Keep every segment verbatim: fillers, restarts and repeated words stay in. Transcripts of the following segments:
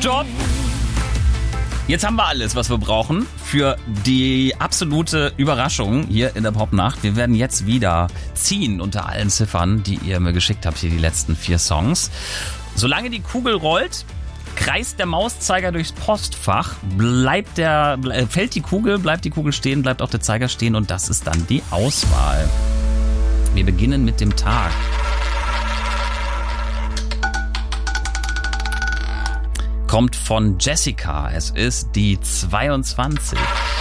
Stopp! Jetzt haben wir alles, was wir brauchen für die absolute Überraschung hier in der Popnacht. Wir werden jetzt wieder ziehen unter allen Ziffern, die ihr mir geschickt habt, hier die letzten vier Songs. Solange die Kugel rollt, kreist der Mauszeiger durchs Postfach, bleibt der, fällt die Kugel, bleibt die Kugel stehen, bleibt auch der Zeiger stehen und das ist dann die Auswahl. Wir beginnen mit dem Tag. Kommt von Jessica. Es ist die zweiundzwanzig.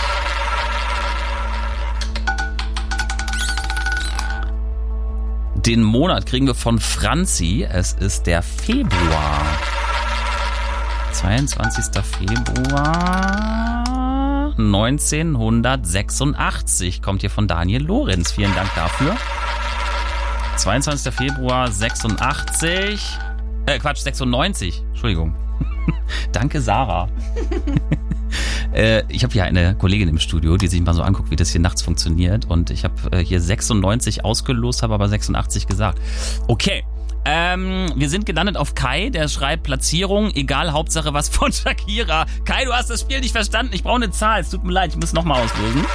Den Monat kriegen wir von Franzi. Es ist der Februar. zweiundzwanzigster Februar neunzehnhundertsechsundachtzig. Kommt hier von Daniel Lorenz. Vielen Dank dafür. zweiundzwanzigster Februar sechsundachtzig. Äh, Quatsch, sechsundneunzig. Entschuldigung. Danke, Sarah. äh, ich habe hier eine Kollegin im Studio, die sich mal so anguckt, wie das hier nachts funktioniert. Und ich habe äh, hier sechsundneunzig ausgelost, habe aber sechsundachtzig gesagt. Okay, ähm, wir sind gelandet auf Kai, der schreibt Platzierung, egal, Hauptsache was von Shakira. Kai, du hast das Spiel nicht verstanden. Ich brauche eine Zahl. Es tut mir leid, ich muss nochmal auslösen.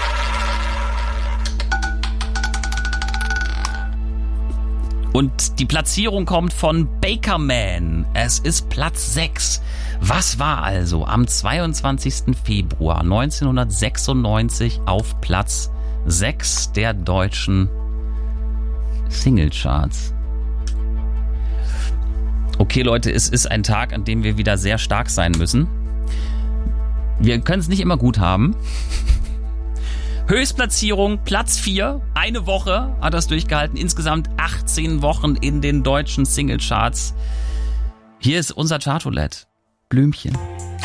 Und die Platzierung kommt von Bakerman. Es ist Platz sechs. Was war also am zweiundzwanzigsten Februar neunzehnhundertsechsundneunzig auf Platz sechs der deutschen Singlecharts? Okay, Leute, es ist ein Tag, an dem wir wieder sehr stark sein müssen. Wir können es nicht immer gut haben. Höchstplatzierung, Platz vier. Eine Woche hat das durchgehalten. Insgesamt achtzehn Wochen in den deutschen Singlecharts. Hier ist unser Chartoulette. Blümchen.